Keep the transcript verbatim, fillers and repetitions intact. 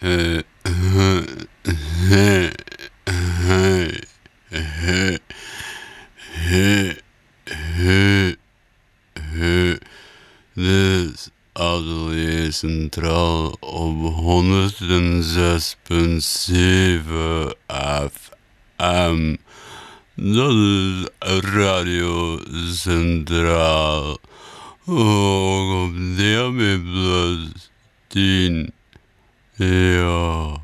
This Ateliersentral op honderdzes punt zeven F M. Dat is Radio Centraal. Ook op D A B plus tien. Ja.